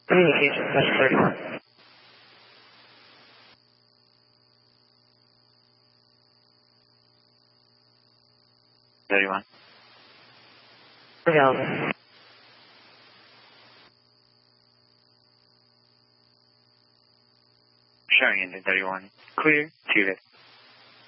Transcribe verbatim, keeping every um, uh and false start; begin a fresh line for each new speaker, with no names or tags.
Communication, that's thirty-one.
thirty-one.
Available.
Showing engine thirty-one. Clear to it.